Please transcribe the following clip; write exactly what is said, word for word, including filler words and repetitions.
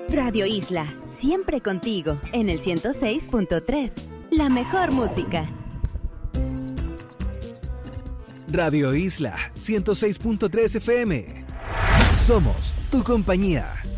Radio Isla, siempre contigo, en el ciento seis punto tres. La mejor música. Radio Isla ciento seis punto tres F M. Somos tu compañía.